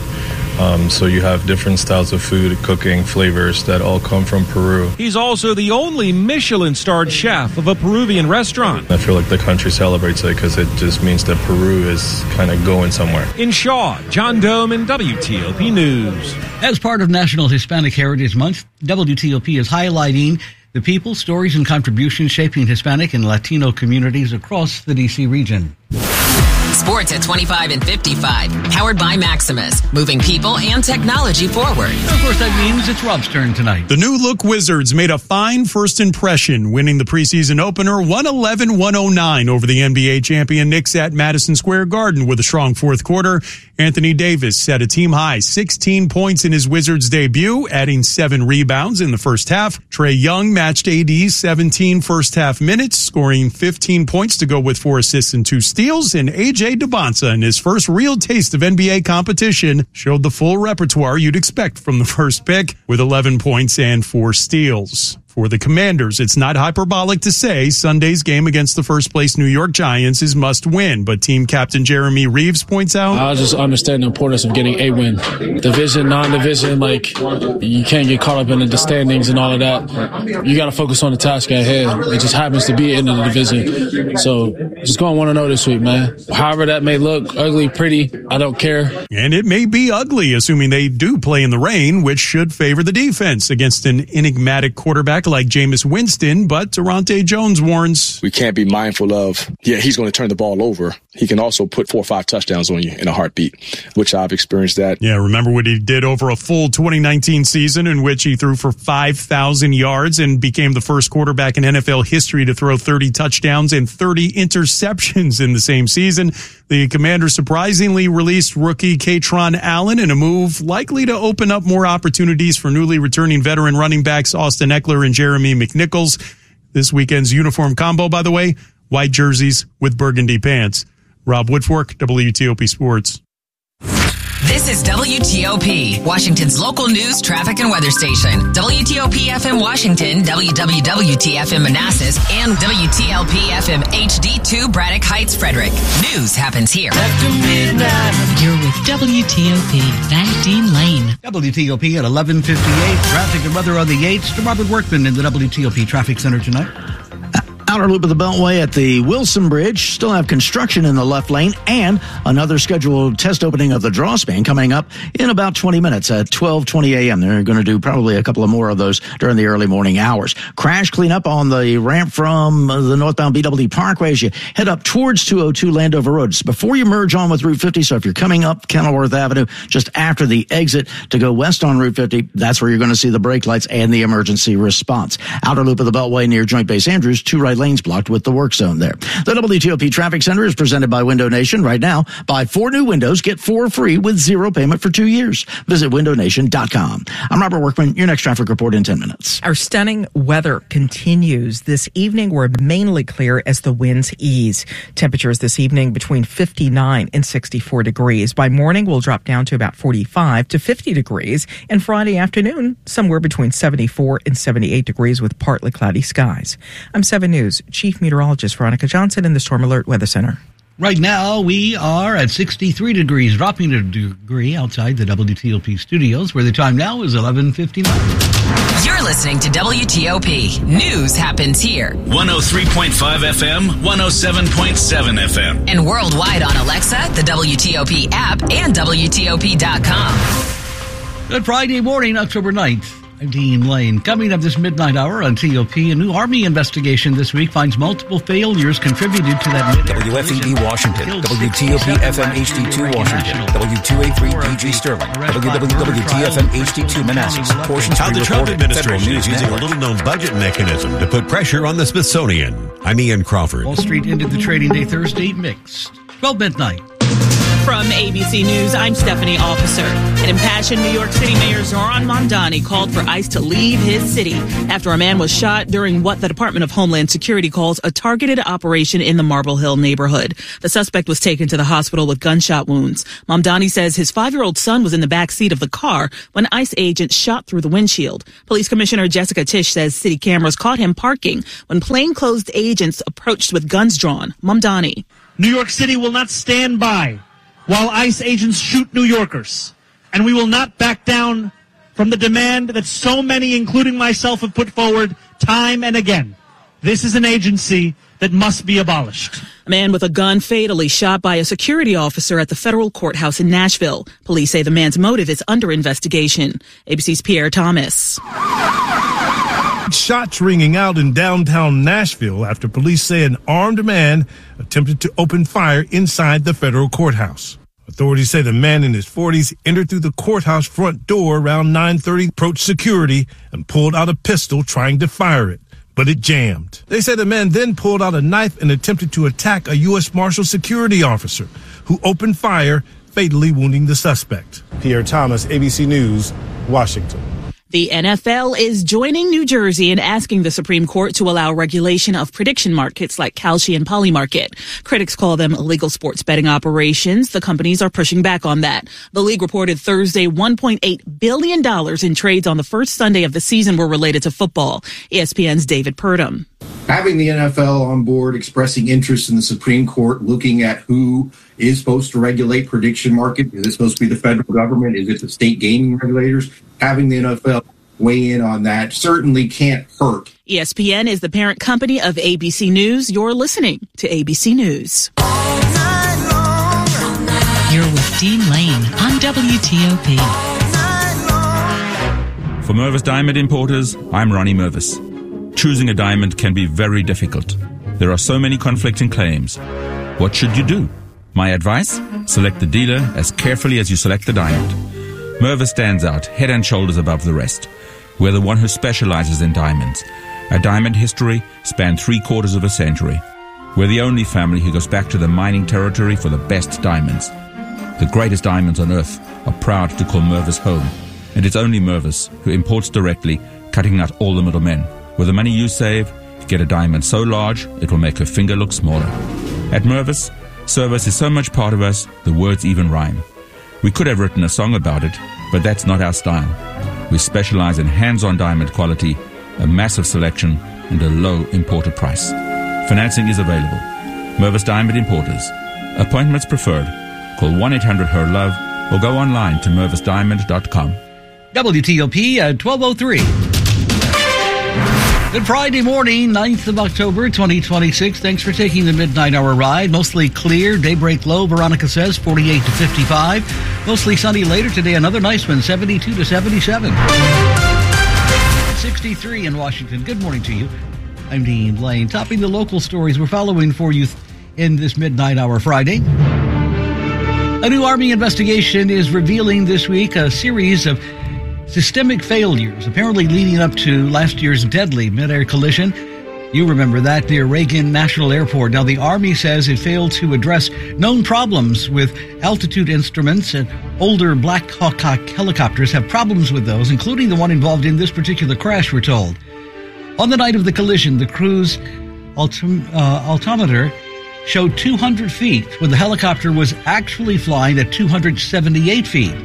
So you have different styles of food, cooking, flavors that all come from Peru. He's also the only Michelin-starred chef of a Peruvian restaurant. I feel like the country celebrates it because it just means that Peru is kind of going somewhere. In Shaw, John Domen, WTOP News. As part of National Hispanic Heritage Month, WTOP is highlighting the people, stories, and contributions shaping Hispanic and Latino communities across the D.C. region. Sports at 25 and 55. Powered by Maximus. Moving people and technology forward. Of course, that means it's Rob's turn tonight. The new look Wizards made a fine first impression, winning the preseason opener 111-109 over the NBA champion Knicks at Madison Square Garden with a strong fourth quarter. Anthony Davis set a team-high 16 points in his Wizards debut, adding 7 rebounds in the first half. Trae Young matched AD's 17 first-half minutes, scoring 15 points to go with 4 assists and 2 steals. And A.J. Debonsa, in his first real taste of NBA competition, showed the full repertoire you'd expect from the first pick, with 11 points and 4 steals. For the Commanders, it's not hyperbolic to say Sunday's game against the first-place New York Giants is must-win, but team captain Jeremy Reeves points out, I just understand the importance of getting a win. Division, non-division, you can't get caught up in the standings and all of that. You got to focus on the task at hand. It just happens to be in the division. So just going 1-0 this week, man. However that may look, ugly, pretty, I don't care. And it may be ugly, assuming they do play in the rain, which should favor the defense against an enigmatic quarterback like Jameis Winston, but Durante Jones warns, we can't be mindful of, he's going to turn the ball over. He can also put 4 or 5 touchdowns on you in a heartbeat, which I've experienced that. Yeah, remember what he did over a full 2019 season in which he threw for 5,000 yards and became the first quarterback in NFL history to throw 30 touchdowns and 30 interceptions in the same season. The Commanders surprisingly released rookie Katron Allen in a move likely to open up more opportunities for newly returning veteran running backs Austin Eckler and Jeremy McNichols. This weekend's uniform combo, by the way, white jerseys with burgundy pants. Rob Woodfork, WTOP Sports. This is WTOP, Washington's local news, traffic, and weather station. WTOP FM Washington, WWWT-FM Manassas, and WTLP FM HD2 Braddock Heights, Frederick. News happens here. After midnight. You're with WTOP. Back Dean Lane. WTOP at 11:58. Traffic and weather on the 8s to Robert Workman in the WTOP Traffic Center tonight. Outer loop of the Beltway at the Wilson Bridge. Still have construction in the left lane and another scheduled test opening of the draw span coming up in about 20 minutes at 12:20 a.m. They're going to do probably a couple of more of those during the early morning hours. Crash cleanup on the ramp from the northbound BWD Parkway as you head up towards 202 Landover Road. It's before you merge on with Route 50, so if you're coming up Kenilworth Avenue just after the exit to go west on Route 50, that's where you're going to see the brake lights and the emergency response. Outer loop of the Beltway near Joint Base Andrews, 2 right lanes blocked with the work zone there. The WTOP Traffic Center is presented by Window Nation. Right now, buy 4 new windows, get 4 free with 0 payment for 2 years. Visit windownation.com. I'm Robert Workman. Your next traffic report in 10 minutes. Our stunning weather continues. This evening, we're mainly clear as the winds ease. Temperatures this evening between 59 and 64 degrees. By morning, we'll drop down to about 45 to 50 degrees. And Friday afternoon, somewhere between 74 and 78 degrees with partly cloudy skies. I'm 7 News. News Chief Meteorologist Veronica Johnson in the Storm Alert Weather Center. Right now, we are at 63 degrees, dropping a degree outside the WTOP studios, where the time now is 11:59. You're listening to WTOP. News happens here. 103.5 FM, 107.7 FM. And worldwide on Alexa, the WTOP app, and WTOP.com. Good Friday morning, October 9th. I'm Dean Lane. Coming up this midnight hour on TOP, a new Army investigation this week finds multiple failures contributed to that WFED Washington, WTOP FM HD2 Washington, W2A3 DG Sterling, WWWTFM HD2 Manassas. Portions How the Trump administration is using a little-known budget mechanism to put pressure on the Smithsonian. I'm Ian Crawford. Wall Street ended the trading day Thursday mixed. 12 midnight. From ABC News, I'm Stephanie Officer. An impassioned New York City Mayor Zoran Mamdani called for ICE to leave his city after a man was shot during what the Department of Homeland Security calls a targeted operation in the Marble Hill neighborhood. The suspect was taken to the hospital with gunshot wounds. Mamdani says his 5-year-old son was in the back seat of the car when ICE agents shot through the windshield. Police Commissioner Jessica Tisch says city cameras caught him parking when plainclothes agents approached with guns drawn. Mamdani. New York City will not stand by while ICE agents shoot New Yorkers. And we will not back down from the demand that so many, including myself, have put forward time and again. This is an agency that must be abolished. A man with a gun fatally shot by a security officer at the federal courthouse in Nashville. Police say the man's motive is under investigation. ABC's Pierre Thomas. Shots ringing out in downtown Nashville after police say an armed man attempted to open fire inside the federal courthouse. Authorities say the man in his 40s entered through the courthouse front door around 9:30, approached security, and pulled out a pistol trying to fire it, but it jammed. They say the man then pulled out a knife and attempted to attack a U.S. Marshal security officer who opened fire, fatally wounding the suspect. Pierre Thomas, ABC News, Washington. The NFL is joining New Jersey in asking the Supreme Court to allow regulation of prediction markets like Kalshi and Polymarket. Critics call them illegal sports betting operations. The companies are pushing back on that. The league reported Thursday $1.8 billion in trades on the first Sunday of the season were related to football. ESPN's David Purdom. Having the NFL on board, expressing interest in the Supreme Court, looking at who is supposed to regulate prediction market. Is it supposed to be the federal government? Is it the state gaming regulators? Having the NFL weigh in on that certainly can't hurt. ESPN is the parent company of ABC News. You're listening to ABC News. You're with Dean Lane on WTOP. For Mervis Diamond Importers, I'm Ronnie Mervis. Choosing a diamond can be very difficult. There are so many conflicting claims. What should you do? My advice? Select the dealer as carefully as you select the diamond. Mervis stands out head and shoulders above the rest. We're the one who specializes in diamonds. Our diamond history spanned 3/4 of a century. We're the only family who goes back to the mining territory for the best diamonds. The greatest diamonds on earth are proud to call Mervis home. And it's only Mervis who imports directly, cutting out all the middlemen. With the money you save, you get a diamond so large it will make her finger look smaller. At Mervis, service is so much part of us, the words even rhyme. We could have written a song about it, but that's not our style. We specialize in hands-on diamond quality, a massive selection, and a low importer price. Financing is available. Mervis Diamond Importers. Appointments preferred. Call 1-800-HER-LOVE or go online to mervisdiamond.com. WTOP at 12:03. Good Friday morning, 9th of October, 2026. Thanks for taking the midnight hour ride. Mostly clear, daybreak low, Veronica says, 48 to 55. Mostly sunny later today, another nice one, 72 to 77. 63 in Washington. Good morning to you. I'm Dean Lane. Topping the local stories we're following for you in this midnight hour Friday. A new Army investigation is revealing this week a series of systemic failures, apparently leading up to last year's deadly mid-air collision. You remember that near Reagan National Airport. Now, the Army says it failed to address known problems with altitude instruments, and older Black Hawk helicopters have problems with those, including the one involved in this particular crash, we're told. On the night of the collision, the crew's altimeter showed 200 feet when the helicopter was actually flying at 278 feet.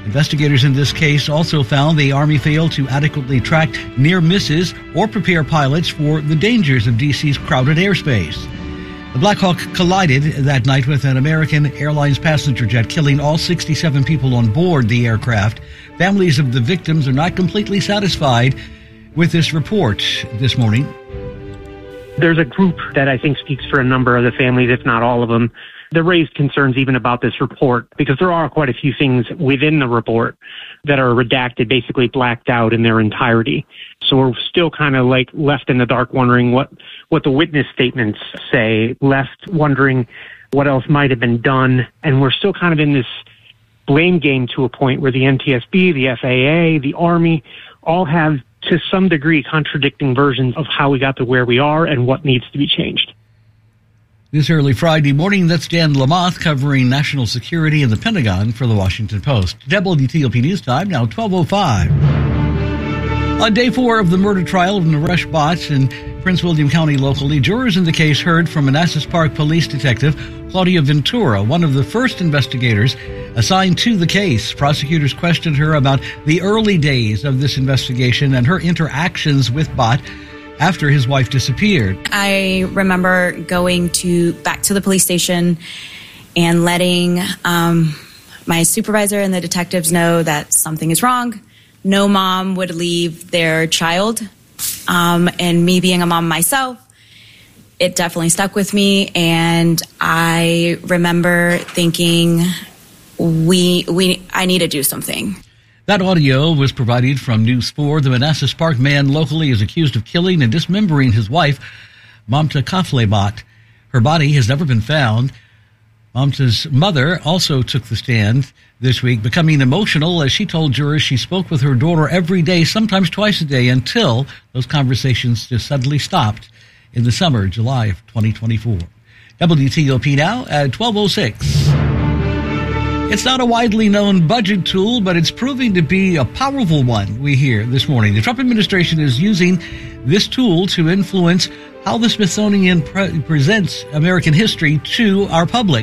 Investigators in this case also found the Army failed to adequately track near misses or prepare pilots for the dangers of D.C.'s crowded airspace. The Black Hawk collided that night with an American Airlines passenger jet, killing all 67 people on board the aircraft. Families of the victims are not completely satisfied with this report this morning. There's a group that I think speaks for a number of the families, if not all of them, that raised concerns even about this report, because there are quite a few things within the report that are redacted, basically blacked out in their entirety. So we're still kind of like left in the dark wondering what the witness statements say, left wondering what else might have been done. And we're still kind of in this blame game to a point where the NTSB, the FAA, the Army all have to some degree contradicting versions of how we got to where we are and what needs to be changed. This early Friday morning, that's Dan Lamothe covering national security and the Pentagon for the Washington Post. WTOP News Time, now 12:05. On day 4 of the murder trial of Naresh Bhatt in Prince William County locally, jurors in the case heard from Manassas Park Police Detective Claudia Ventura, one of the first investigators assigned to the case. Prosecutors questioned her about the early days of this investigation and her interactions with Bhatt after his wife disappeared. I remember going back to the police station and letting my supervisor and the detectives know that something is wrong. No mom would leave their child. And me being a mom myself, it definitely stuck with me. And I remember thinking, I need to do something. That audio was provided from News 4. The Manassas Park man locally is accused of killing and dismembering his wife, Mamta Kafle Bhatt. Her body has never been found. Mamta's mother also took the stand this week, becoming emotional as she told jurors she spoke with her daughter every day, sometimes twice a day, until those conversations just suddenly stopped in the summer, July of 2024. WTOP now at 12:06. It's not a widely known budget tool, but it's proving to be a powerful one, we hear this morning. The Trump administration is using this tool to influence how the Smithsonian presents American history to our public.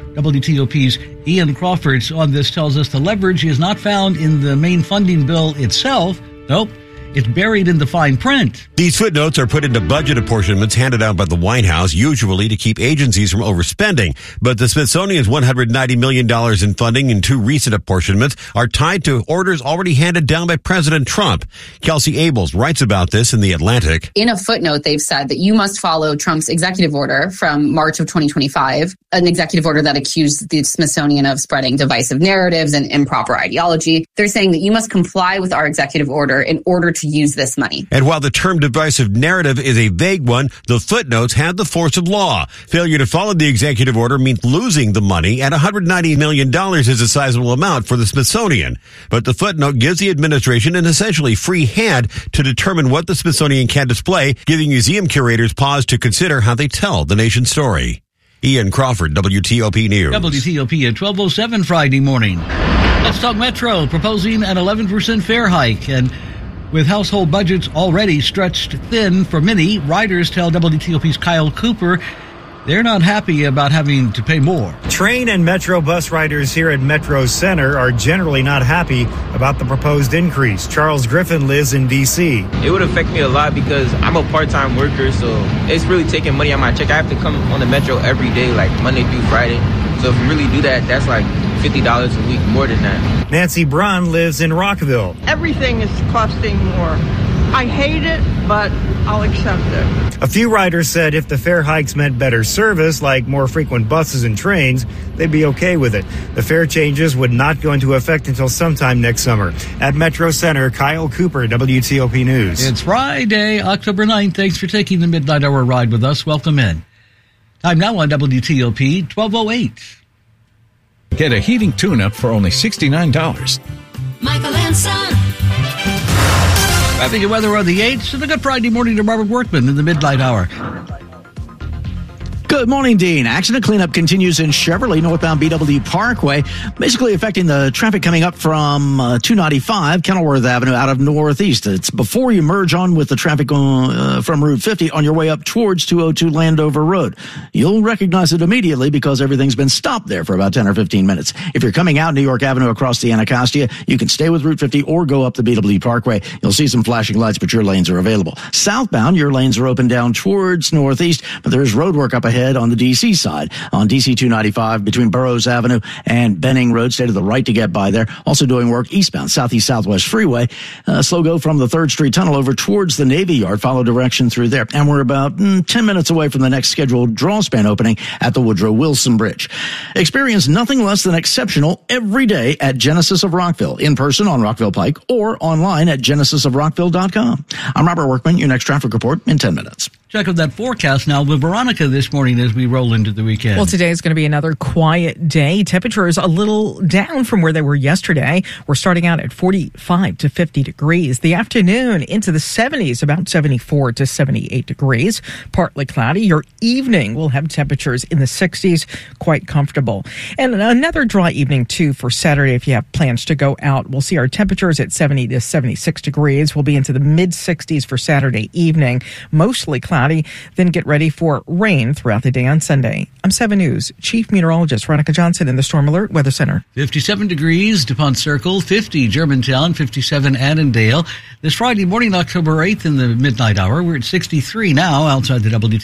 WTOP's Ian Crawford on this tells us the leverage is not found in the main funding bill itself. Nope. It's buried in the fine print. These footnotes are put into budget apportionments handed out by the White House, usually to keep agencies from overspending. But the Smithsonian's $190 million in funding in 2 recent apportionments are tied to orders already handed down by President Trump. Kelsey Abels writes about this in The Atlantic. In a footnote, they've said that you must follow Trump's executive order from March of 2025, an executive order that accused the Smithsonian of spreading divisive narratives and improper ideology. They're saying that you must comply with our executive order in order to use this money. And while the term divisive narrative is a vague one, the footnotes have the force of law. Failure to follow the executive order means losing the money, and $190 million is a sizable amount for the Smithsonian. But the footnote gives the administration an essentially free hand to determine what the Smithsonian can display, giving museum curators pause to consider how they tell the nation's story. Ian Crawford, WTOP News. WTOP at 12:07 Friday morning. Let's talk Metro, proposing an 11% fare hike. And with household budgets already stretched thin for many, riders tell WTOP's Kyle Cooper they're not happy about having to pay more. Train and Metro bus riders here at Metro Center are generally not happy about the proposed increase. Charles Griffin lives in D.C. It would affect me a lot because I'm a part-time worker, so it's really taking money out of my check. I have to come on the Metro every day, like Monday through Friday. So if you really do that, that's like $50 a week, more than that. Nancy Brunn lives in Rockville. Everything is costing more. I hate it, but I'll accept it. A few riders said if the fare hikes meant better service, like more frequent buses and trains, they'd be okay with it. The fare changes would not go into effect until sometime next summer. At Metro Center, Kyle Cooper, WTOP News. It's Friday, October 9th. Thanks for taking the Midnight Hour ride with us. Welcome in. Time now on WTOP, 12:08. Get a heating tune-up for only $69. Michael and Son. Traffic and weather on the 8th, and a good Friday morning to Robert Workman in the Midnight Hour. Good morning, Dean. Accident cleanup continues in Cheverly, northbound BW Parkway, basically affecting the traffic coming up from 295 Kenilworth Avenue out of northeast. It's before you merge on with the traffic from Route 50 on your way up towards 202 Landover Road. You'll recognize it immediately because everything's been stopped there for about 10 or 15 minutes. If you're coming out New York Avenue across the Anacostia, you can stay with Route 50 or go up the BW Parkway. You'll see some flashing lights, but your lanes are available. Southbound, your lanes are open down towards northeast, but there is road work up ahead on the DC side on DC 295 between Burroughs Avenue and Benning Road. Stay to the right to get by there. Also doing work eastbound Southeast Southwest Freeway. Slow go from the 3rd Street Tunnel over towards the Navy Yard. Follow direction through there. And we're about 10 minutes away from the next scheduled draw span opening at the Woodrow Wilson Bridge. Experience nothing less than exceptional every day at Genesis of Rockville, in person on Rockville Pike or online at genesisofrockville.com. I'm Robert Workman, your next traffic report in 10 minutes. Check out that forecast now with Veronica this morning as we roll into the weekend. Well, today is going to be another quiet day. Temperatures a little down from where they were yesterday. We're starting out at 45 to 50 degrees. The afternoon into the 70s, about 74 to 78 degrees. Partly cloudy. Your evening will have temperatures in the 60s, quite comfortable. And another dry evening, too, for Saturday if you have plans to go out. We'll see our temperatures at 70 to 76 degrees. We'll be into the mid-60s for Saturday evening. Mostly cloudy. Then get ready for rain throughout the day on Sunday. I'm 7 News Chief Meteorologist Veronica Johnson in the Storm Alert Weather Center. 57 degrees, DuPont Circle, 50 Germantown, 57 Annandale. This Friday morning, October 8th in the midnight hour, we're at 63 now outside the WT